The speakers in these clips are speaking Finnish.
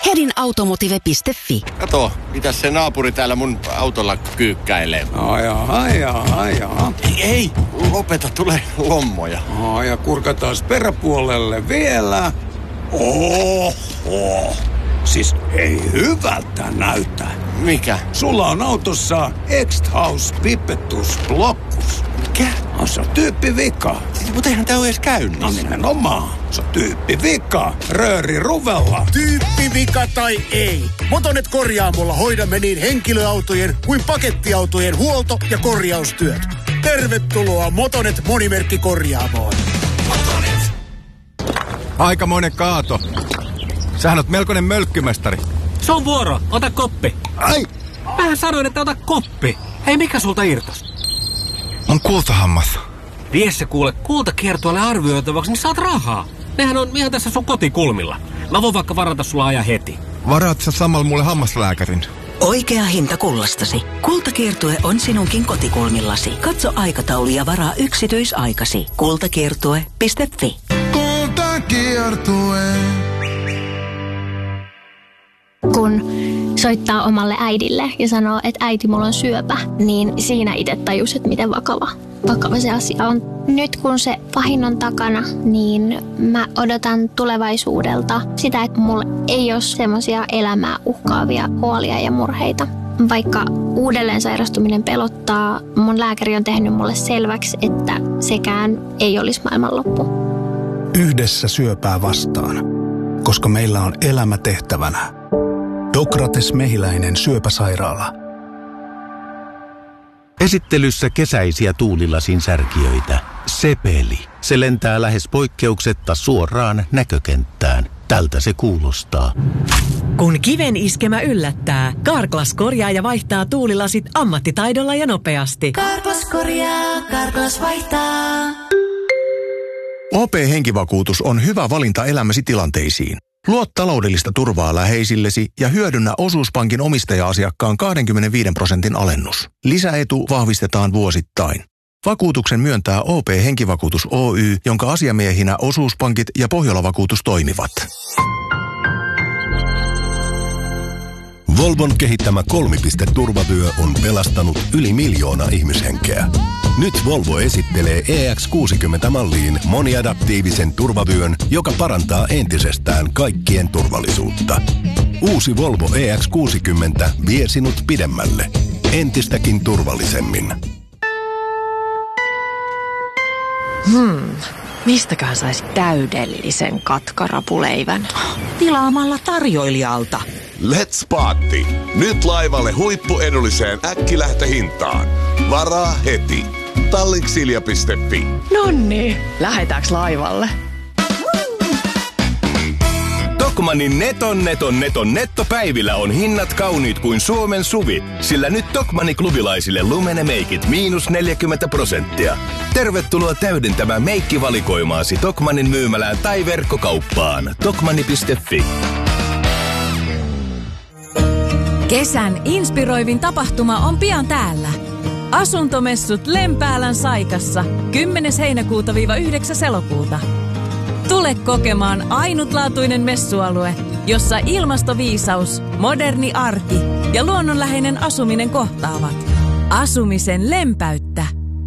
Hedinautomotive.fi. Kato, mitäs se naapuri täällä mun autolla kyykkäilee. Jaa. Ei, lopeta, tulee lommoja. Ja kurkataan peräpuolelle vielä. Oho. Siis ei hyvältä näytä. Mikä? Sulla on autossa X-House Pipettus Blockus. Mikä? Se on tyyppivika. Mutta eihän tää ole edes käynnissä. No nimenomaan. Se on tyyppivika. Rööri ruvella. Tyyppivika tai ei. Motonet Korjaamolla hoidamme niin henkilöautojen kuin pakettiautojen huolto- ja korjaustyöt. Tervetuloa Motonet Monimerkkikorjaamoon. Motonet. Aikamoinen kaato. Sähän oot melkoinen mölkkymestari. Se on vuoro. Ota koppi. Ai! Mähän sanoin, että ota koppi. Hei, mikä sulta irtos? On kultahammas. Vie se kuule kultakiertueelle arvioitavaksi, niin saat rahaa. Nehän on ihan tässä sun kotikulmilla. Mä voin vaikka varata sulla ajan heti. Varaat sä samalla mulle hammaslääkärin? Oikea hinta kullastasi. Kultakiertue on sinunkin kotikulmillasi. Katso aikataulu ja varaa yksityisaikasi. Kultakiertue.fi. Kultakiertue. Kun soittaa omalle äidille ja sanoo, että äiti, mulla on syöpä, niin siinä itse tajus, että miten vakava se asia on. Nyt kun se pahin on takana, niin mä odotan tulevaisuudelta sitä, että mulla ei ole semmoisia elämää uhkaavia huolia ja murheita. Vaikka uudelleen sairastuminen pelottaa, mun lääkäri on tehnyt mulle selväksi, että sekään ei olisi maailmanloppu. Yhdessä syöpää vastaan, koska meillä on elämä tehtävänä. Dokrates Mehiläinen syöpäsairaala. Esittelyssä kesäisiä tuulilasin särkijöitä. Sepeli. Se lentää lähes poikkeuksetta suoraan näkökenttään. Tältä se kuulostaa. Kun kiven iskemä yllättää, Carglass korjaa ja vaihtaa tuulilasit ammattitaidolla ja nopeasti. Carglass korjaa, Carglass vaihtaa. OP-henkivakuutus on hyvä valinta elämäsi tilanteisiin. Luo taloudellista turvaa läheisillesi ja hyödynnä osuuspankin omistaja-asiakkaan 25% alennus. Lisäetu vahvistetaan vuosittain. Vakuutuksen myöntää OP-henkivakuutus Oy, jonka asiamiehinä osuuspankit ja Pohjola-vakuutus toimivat. Volvon kehittämä kolmipiste-turvavyö on pelastanut yli 1 miljoona ihmishenkeä. Nyt Volvo esittelee EX60-malliin moniadaptiivisen turvavyön, joka parantaa entisestään kaikkien turvallisuutta. Uusi Volvo EX60 vie sinut pidemmälle, entistäkin turvallisemmin. Mistäköhän saisi täydellisen katkarapuleivän? Tilaamalla tarjoilijalta. Let's Party! Nyt laivalle huippuedulliseen äkkilähtöhintaan. Varaa heti. Tallinksilja.fi. Nonni, lähetääks laivalle? Tokmannin nettopäivillä on hinnat kauniit kuin Suomen suvi, sillä nyt Tokmanni klubilaisille Lumene Makeit -40%. Tervetuloa täydentämään meikkivalikoimaasi Tokmannin myymälään tai verkkokauppaan. Tokmanni.fi. Kesän inspiroivin tapahtuma on pian täällä. Asuntomessut Lempäälän Saikassa 10. heinäkuuta-9. elokuuta. Tule kokemaan ainutlaatuinen messualue, jossa ilmastoviisaus, moderni arki ja luonnonläheinen asuminen kohtaavat. Asumisen lempäyttä.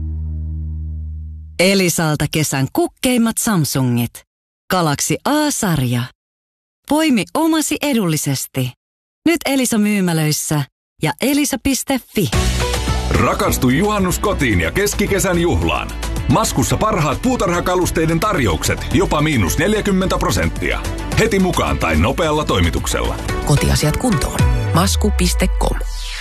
Elisalta kesän kukkeimmat Samsungit. Galaxy A-sarja. Poimi omasi edullisesti. Nyt Elisa-myymälöissä ja elisa.fi. Rakastu juhannuskotiin ja keskikesän juhlaan. Maskussa parhaat puutarhakalusteiden tarjoukset, jopa -40%. Heti mukaan tai nopealla toimituksella. Kotiasiat kuntoon. Masku.com.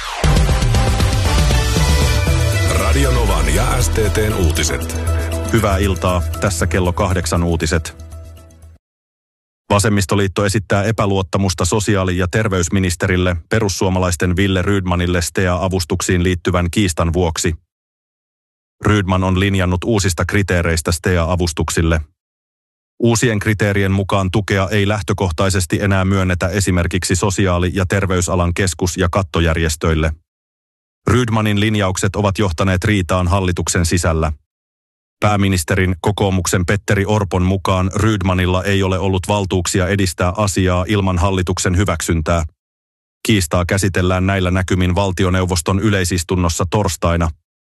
Radio Novan ja STT:n uutiset. Hyvää iltaa. Tässä kello 8 uutiset. Vasemmistoliitto esittää epäluottamusta sosiaali- ja terveysministerille perussuomalaisten Ville Rydmanille STEA-avustuksiin liittyvän kiistan vuoksi. Rydman on linjannut uusista kriteereistä STEA-avustuksille. Uusien kriteerien mukaan tukea ei lähtökohtaisesti enää myönnetä esimerkiksi sosiaali- ja terveysalan keskus- ja kattojärjestöille. Rydmanin linjaukset ovat johtaneet riitaan hallituksen sisällä. Pääministerin kokoomuksen Petteri Orpon mukaan Rydmanilla ei ole ollut valtuuksia edistää asiaa ilman hallituksen hyväksyntää. Kiistaa käsitellään näillä näkymin valtioneuvoston yleisistunnossa torstaina.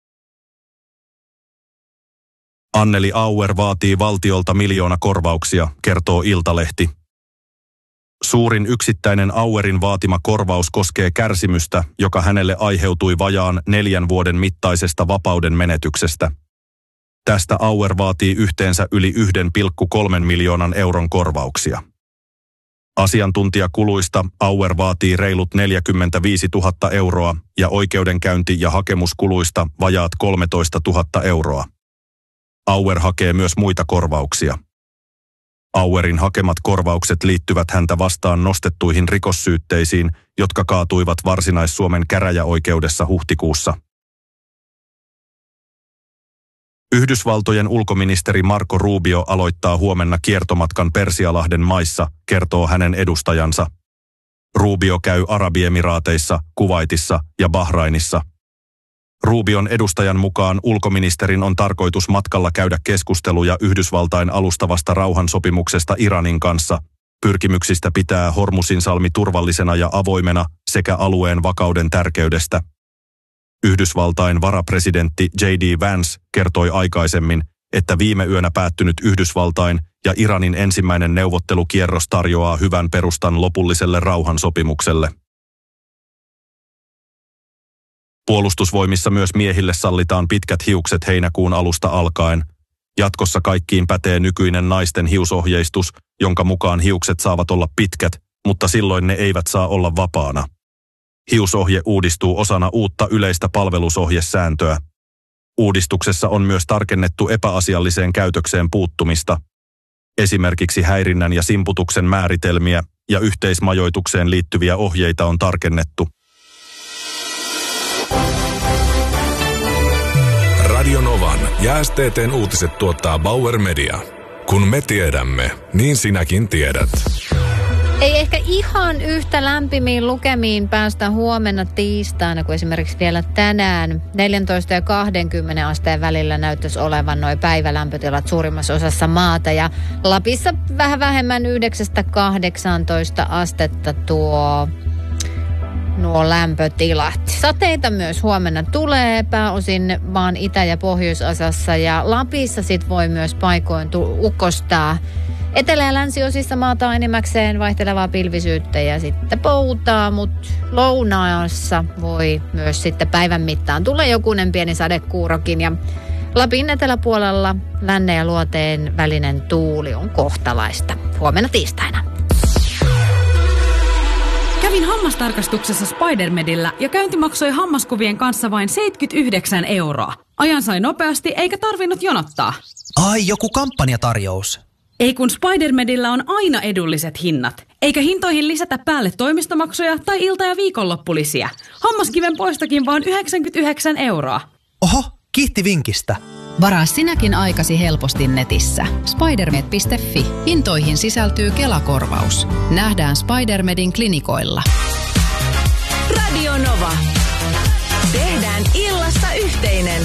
Anneli Auer vaatii valtiolta miljoonakorvauksia, kertoo Iltalehti. Suurin yksittäinen Auerin vaatima korvaus koskee kärsimystä, joka hänelle aiheutui vajaan 4 vuoden mittaisesta vapauden menetyksestä. Tästä Auer vaatii yhteensä yli 1,3 miljoonan euron korvauksia. Asiantuntijakuluista Auer vaatii reilut 45 000 euroa ja oikeudenkäynti- ja hakemuskuluista vajaat 13 000 euroa. Auer hakee myös muita korvauksia. Auerin hakemat korvaukset liittyvät häntä vastaan nostettuihin rikossyytteisiin, jotka kaatuivat Varsinais-Suomen käräjäoikeudessa huhtikuussa. Yhdysvaltojen ulkoministeri Marco Rubio aloittaa huomenna kiertomatkan Persialahden maissa, kertoo hänen edustajansa. Rubio käy Arabiemiraateissa, Kuwaitissa ja Bahrainissa. Rubion edustajan mukaan ulkoministerin on tarkoitus matkalla käydä keskusteluja Yhdysvaltain alustavasta rauhansopimuksesta Iranin kanssa, pyrkimyksistä pitää Hormuzinsalmi turvallisena ja avoimena sekä alueen vakauden tärkeydestä. Yhdysvaltain varapresidentti J.D. Vance kertoi aikaisemmin, että viime yönä päättynyt Yhdysvaltain ja Iranin ensimmäinen neuvottelukierros tarjoaa hyvän perustan lopulliselle rauhansopimukselle. Puolustusvoimissa myös miehille sallitaan pitkät hiukset heinäkuun alusta alkaen. Jatkossa kaikkiin pätee nykyinen naisten hiusohjeistus, jonka mukaan hiukset saavat olla pitkät, mutta silloin ne eivät saa olla vapaana. Hiusohje uudistuu osana uutta yleistä palvelusohjesääntöä. Uudistuksessa on myös tarkennettu epäasialliseen käytökseen puuttumista. Esimerkiksi häirinnän ja simputuksen määritelmiä ja yhteismajoitukseen liittyviä ohjeita on tarkennettu. Radio Novan ja STT:n uutiset tuottaa Bauer Media. Kun me tiedämme, niin sinäkin tiedät. Ei ehkä ihan yhtä lämpimiin lukemiin päästä huomenna tiistaina kuin esimerkiksi vielä tänään. 14 ja 20 asteen välillä näyttäisi olevan nuo päivälämpötilat suurimmassa osassa maata. Ja Lapissa vähän vähemmän 9-18 astetta nuo lämpötilat. Sateita myös huomenna tulee pääosin maan itä- ja pohjoisosassa ja Lapissa sit voi myös paikoin ukostaa. Etelä- ja länsiosissa maata on enimmäkseen vaihtelevaa pilvisyyttä ja sitten poutaa, mutta lounaassa voi myös sitten päivän mittaan tulla jokunen pieni sadekuurokin ja Lapin eteläpuolella lännen ja luoteen välinen tuuli on kohtalaista. Huomenna tiistaina. Kävin hammastarkastuksessa Spidermedillä ja käynti maksoi hammaskuvien kanssa vain 79 €. Ajan sai nopeasti eikä tarvinnut jonottaa. Ai, joku kampanjatarjous. Ei kun Spidermedillä on aina edulliset hinnat. Eikä hintoihin lisätä päälle toimistomaksuja tai ilta- ja viikonloppulisiä. Hammaskiven poistakin vaan 99 €. Oho, kiitti vinkistä. Varaa sinäkin aikasi helposti netissä. Spidermed.fi. Hintoihin sisältyy Kela-korvaus. Nähdään Spidermedin klinikoilla. Radio Nova. Tehdään illasta yhteinen.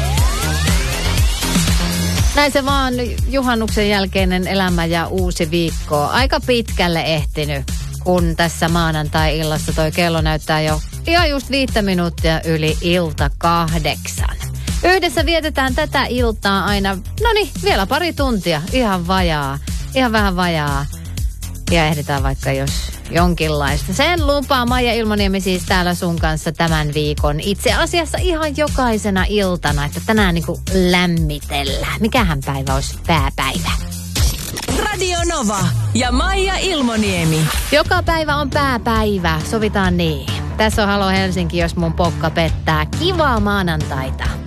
Näin se vaan juhannuksen jälkeinen elämä ja uusi viikko. Aika pitkälle ehtinyt, kun tässä maanantai-illassa toi kello näyttää jo ihan just 5 minuuttia yli 7:08. Yhdessä vietetään tätä iltaa aina, vielä pari tuntia, ihan vähän vajaa. Ja ehditään vaikka jos jonkinlaista. Sen lupaa Maija Ilmoniemi siis täällä sun kanssa tämän viikon. Itse asiassa ihan jokaisena iltana, että tänään niinku lämmitellään. Mikähän päivä olisi pääpäivä? Radio Nova ja Maija Ilmoniemi. Joka päivä on pääpäivä, sovitaan niin. Tässä on Halo Helsinki, jos mun pokka pettää. Kivaa maanantaita.